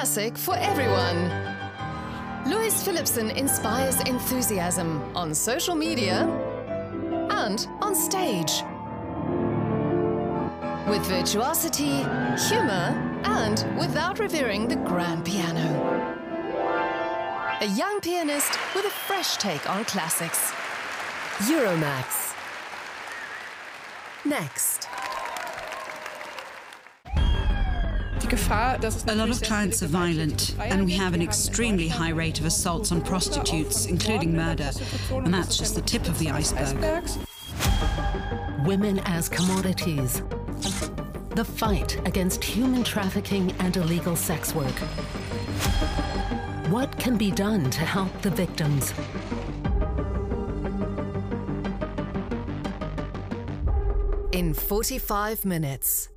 classic for everyone. Louis Philipson inspires enthusiasm on social media and on stage. With virtuosity, humor, and without revering the grand piano. A young pianist with a fresh take on classics. Euromax. Next. A lot of clients are violent, and we have an extremely high rate of assaults on prostitutes, including murder, and that's just the tip of the iceberg. Women as commodities. The fight against human trafficking and illegal sex work. What can be done to help the victims? In 45 minutes.